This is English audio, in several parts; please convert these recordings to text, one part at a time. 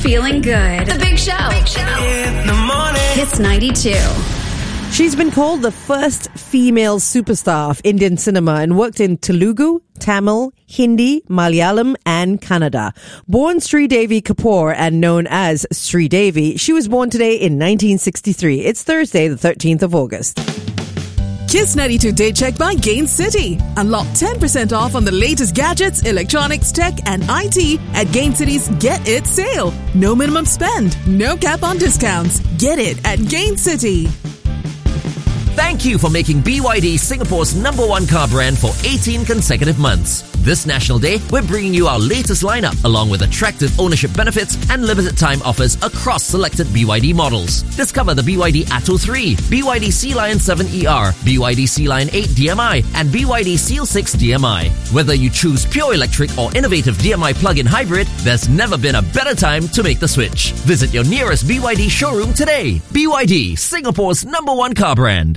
feeling good. The Big Show. In the morning. Hits 92. She's been called the first female superstar of Indian cinema and worked in Telugu, Tamil, Hindi, Malayalam and Kannada. Born Sridevi Kapoor and known as Sridevi, she was born today in 1963. It's Thursday, the 13th of August. Kiss 92 Day Check by Gain City. Unlock 10% off on the latest gadgets, electronics, tech and IT at Gain City's Get It sale. No minimum spend, no cap on discounts. Get it at Gain City. Thank you for making BYD Singapore's #1 car brand for 18 consecutive months. This National Day, we're bringing you our latest lineup along with attractive ownership benefits and limited time offers across selected BYD models. Discover the BYD Atto 3, BYD Sea Lion 7ER, BYD Sea Lion 8 DMI and BYD Seal 6 DMI. Whether you choose pure electric or innovative DMI plug-in hybrid, there's never been a better time to make the switch. Visit your nearest BYD showroom today. BYD, Singapore's #1 car brand.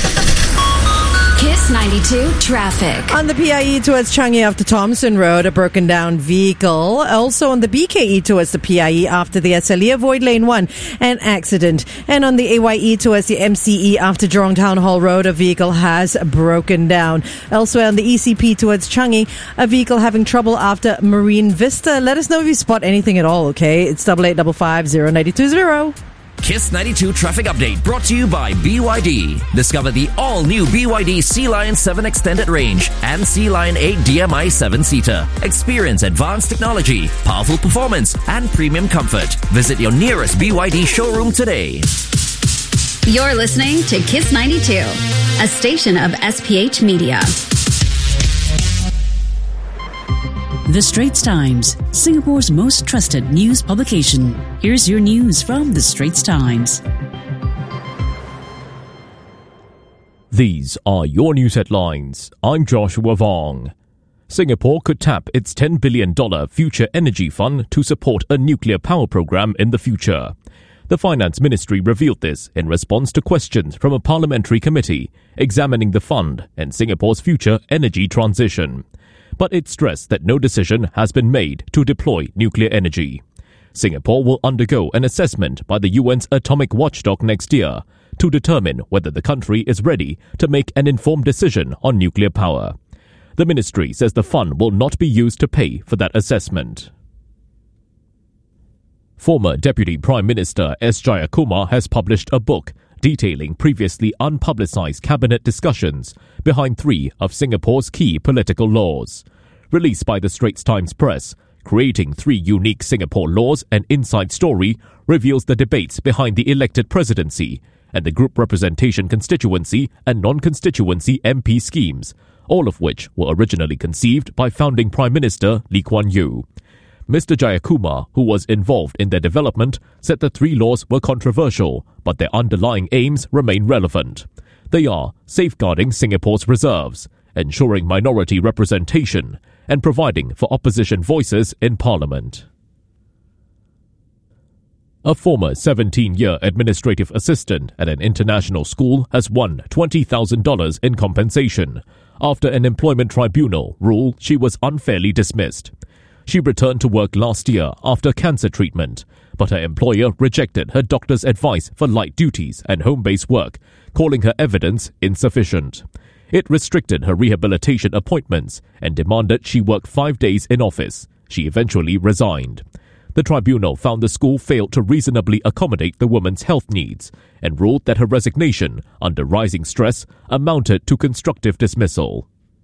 Kiss 92 traffic. On the PIE towards Changi after Thompson Road, a broken down vehicle. Also on the BKE towards the PIE after the SLE, avoid lane 1, an accident. And on the AYE towards the MCE after Jurong Town Hall Road, a vehicle has broken down. Elsewhere on the ECP towards Changi, a vehicle having trouble after Marine Vista. Let us know if you spot anything at all, okay? It's 8855-0920. Kiss 92 traffic update brought to you by BYD. Discover the all-new BYD Sea Lion 7 Extended Range and Sea Lion 8 DMI 7-seater. Experience advanced technology, powerful performance, and premium comfort. Visit your nearest BYD showroom today. You're listening to Kiss 92, a station of SPH Media. The Straits Times, Singapore's most trusted news publication. Here's your news from The Straits Times. These are your news headlines. I'm Joshua Vong. Singapore could tap its $10 billion Future Energy Fund to support a nuclear power program in the future. The Finance Ministry revealed this in response to questions from a parliamentary committee examining the fund and Singapore's future energy transition. But it stressed that no decision has been made to deploy nuclear energy. Singapore will undergo an assessment by the UN's atomic watchdog next year to determine whether the country is ready to make an informed decision on nuclear power. The ministry says the fund will not be used to pay for that assessment. Former Deputy Prime Minister S. Jayakumar has published a book detailing previously unpublicized cabinet discussions behind 3 of Singapore's key political laws. Released by the Straits Times Press, Creating 3 Unique Singapore Laws, an Inside Story reveals the debates behind the elected presidency and the group representation constituency and non-constituency MP schemes, all of which were originally conceived by founding Prime Minister Lee Kuan Yew. Mr. Jayakumar, who was involved in their development, said the 3 laws were controversial, but their underlying aims remain relevant. They are safeguarding Singapore's reserves, ensuring minority representation, and providing for opposition voices in Parliament. A former 17-year administrative assistant at an international school has won $20,000 in compensation after an employment tribunal ruled she was unfairly dismissed. She returned to work last year after cancer treatment, but her employer rejected her doctor's advice for light duties and home-based work, calling her evidence insufficient. It restricted her rehabilitation appointments and demanded she work 5 days in office. She eventually resigned. The tribunal found the school failed to reasonably accommodate the woman's health needs and ruled that her resignation, under rising stress, amounted to constructive dismissal.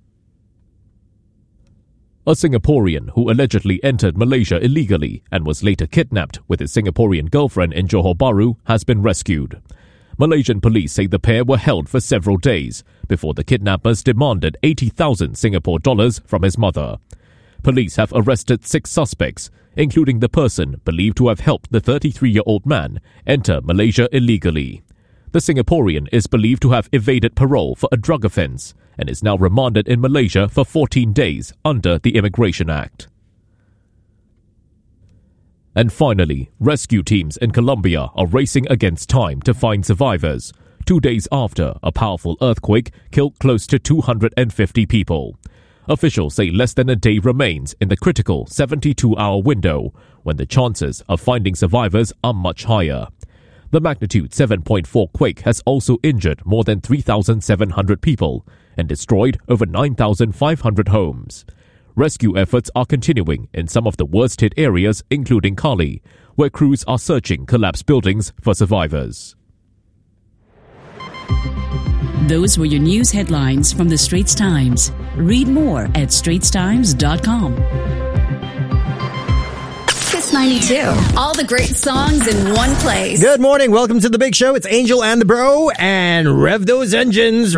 A Singaporean who allegedly entered Malaysia illegally and was later kidnapped with his Singaporean girlfriend in Johor Bahru has been rescued. Malaysian police say the pair were held for several days before the kidnappers demanded 80,000 Singapore dollars from his mother. Police have arrested 6 suspects, including the person believed to have helped the 33-year-old man enter Malaysia illegally. The Singaporean is believed to have evaded parole for a drug offence and is now remanded in Malaysia for 14 days under the Immigration Act. And finally, rescue teams in Colombia are racing against time to find survivors, 2 days after a powerful earthquake killed close to 250 people. Officials say less than a day remains in the critical 72-hour window, when the chances of finding survivors are much higher. The magnitude 7.4 quake has also injured more than 3,700 people and destroyed over 9,500 homes. Rescue efforts are continuing in some of the worst-hit areas, including Kali, where crews are searching collapsed buildings for survivors. Those were your news headlines from the Straits Times. Read more at straitstimes.com. Kiss 92. All the great songs in one place. Good morning. Welcome to the big show. It's Angel and the Bro, and rev those engines.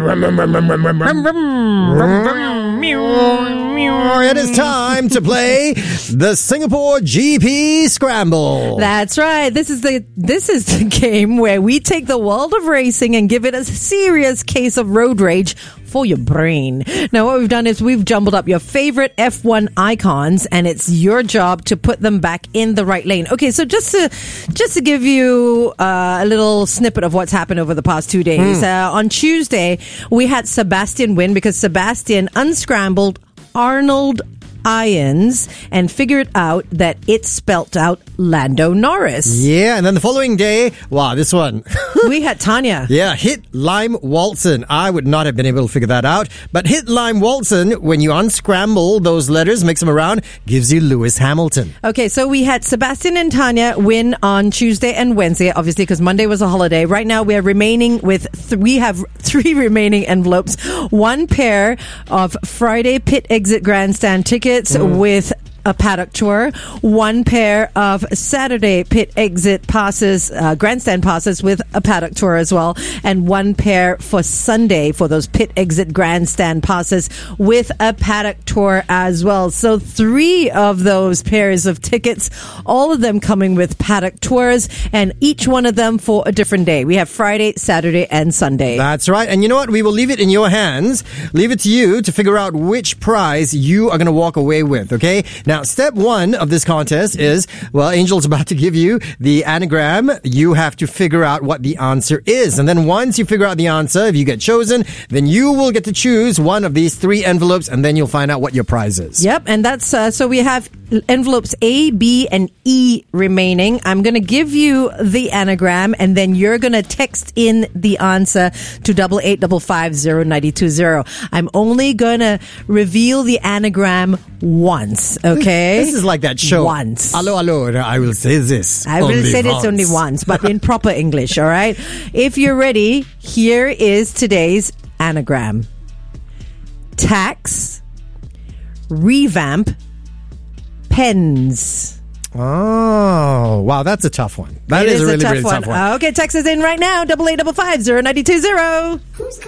It is time to play the Singapore GP Scramble. That's right. This is the game where we take the world of racing and give it a serious case of road rage for your brain. Now, what we've done is we've jumbled up your favorite F1 icons, and it's your job to put them back in the right lane. Okay, so just to give you a little snippet of what's happened over the past 2 days. On Tuesday, we had Sebastian win because Sebastian unscrambled Arnold Irons and figured out that it spelt out Lando Norris. Yeah, and then the following day, wow, this one. We had Tanya. Yeah, Hit Lime Walton. I would not have been able to figure that out. But Hit Lime Walton, when you unscramble those letters, mix them around, gives you Lewis Hamilton. Okay, so we had Sebastian and Tanya win on Tuesday and Wednesday, obviously, because Monday was a holiday. Right now, we are remaining with we have 3 remaining envelopes. 1 pair of Friday pit exit grandstand tickets with a paddock tour, 1 pair of Saturday pit exit passes, grandstand passes with a paddock tour as well, and 1 pair for Sunday for those pit exit grandstand passes with a paddock tour as well. So 3 of those pairs of tickets, all of them coming with paddock tours, and each one of them for a different day. We have Friday, Saturday, and Sunday. That's right. And you know what? We will leave it in your hands. Leave it to you to figure out which prize you are going to walk away with, okay? Now, step 1 of this contest is, well, Angel's about to give you the anagram. You have to figure out what the answer is. And then once you figure out the answer, if you get chosen, then you will get to choose one of these 3 envelopes, and then you'll find out what your prize is. Yep, and that's, so we have envelopes A, B, and E remaining. I'm going to give you the anagram, and then you're going to text in the answer to 88550920. I'm only going to reveal the anagram once, okay? This is like that show. Once. Hello, hello. I will say this. I will say this only once, but in proper English, all right? If you're ready, here is today's anagram. Tax, revamp, pens. Oh, wow, that's a tough one. That is a really, really tough one. Okay, text us in right now, 88550920.